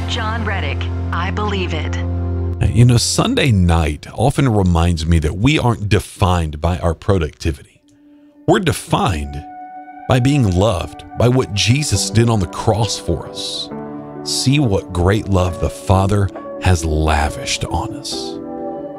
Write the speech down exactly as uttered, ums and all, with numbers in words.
John Reddick, I Believe It. You know, Sunday night often reminds me that we aren't defined by our productivity. We're defined by being loved, by what Jesus did on the cross for us. See what great love the Father has lavished on us.